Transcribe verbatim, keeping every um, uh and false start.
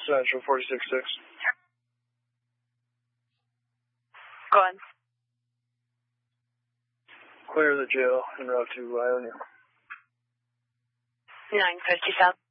Central, forty-six six. Go on. Clear the jail en route to Ionia. nine fifty South.